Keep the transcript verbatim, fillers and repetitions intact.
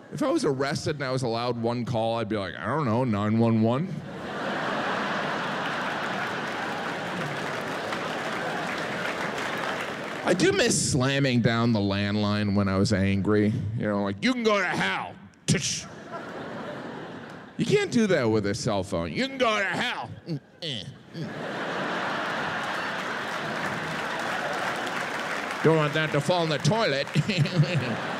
If I was arrested and I was allowed one call, I'd be like, I don't know, nine one one. I do miss slamming down the landline when I was angry. You know, like, you can go to hell. Tsh. You can't do that with a cell phone. You can go to hell. Mm, eh, mm. Don't want that to fall in the toilet.